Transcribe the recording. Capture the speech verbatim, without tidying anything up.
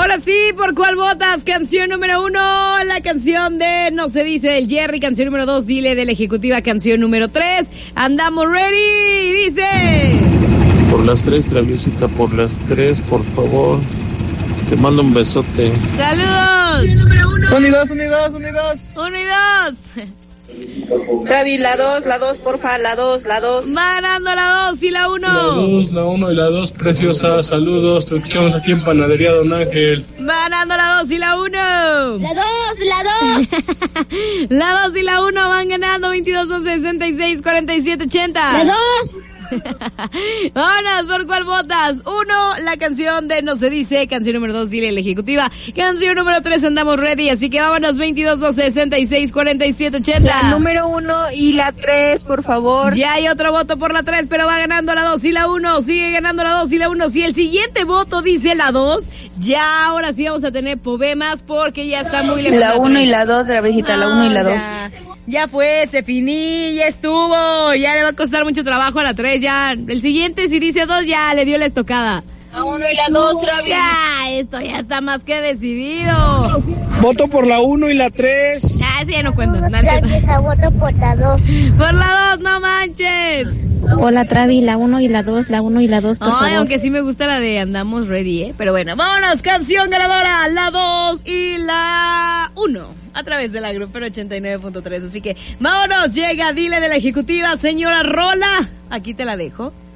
Ahora sí, ¿por cuál votas? Canción número uno, la canción de No se dice del Jerry. Canción número dos, Dile de la Ejecutiva. Canción número tres, Andamos Ready. Dice... Por las tres, Traviesita, por las tres, por favor. Te mando un besote. ¡Saludos! Unidos, unidos, unidos. Uno y dos. Travis, la dos, la dos, porfa, la dos, la dos. Va ganando la dos y la uno. La dos, la uno y la dos, preciosa. Saludos, te escuchamos aquí en Panadería Don Ángel. Va ganando la dos y la uno. La dos, la dos. La dos y la uno van ganando veintidós, once, sesenta y seis, cuarenta y siete, ochenta. La dos. Vámonos, ¿por cuál votas? Uno, la canción de No se dice. Canción número dos, Dile la Ejecutiva. Canción número tres, Andamos Ready. Así que vámonos, veintidós, doce, sesenta y seis, cuarenta y siete, ochenta. La número uno y la tres, por favor. Ya hay otro voto por la tres, pero va ganando la dos y la uno. Sigue ganando la dos y la uno. Si el siguiente voto dice la dos, ya ahora sí vamos a tener problemas porque ya está muy lejos. La uno y la dos, Travisita, la uno y la dos. Ya fue, se finí, ya estuvo, ya le va a costar mucho trabajo a la tres, ya. El siguiente, si dice dos, ya le dio la estocada. La uno y la dos, Travis. Ya, esto ya está más que decidido. Voto por la uno y la tres. Ah, ese ya no cuento. Vamos, No, no, Travis, voto por la dos. por la dos, no manches. Hola, Travis, la uno y la dos, la uno y la dos, por Ay, favor. aunque sí me gusta la de Andamos Ready, ¿eh? Pero bueno, vámonos, canción ganadora, la dos y la uno. A través de la Grupero ochenta y nueve punto tres. Así que vámonos, llega Dile de la Ejecutiva, señora Rola. Aquí te la dejo.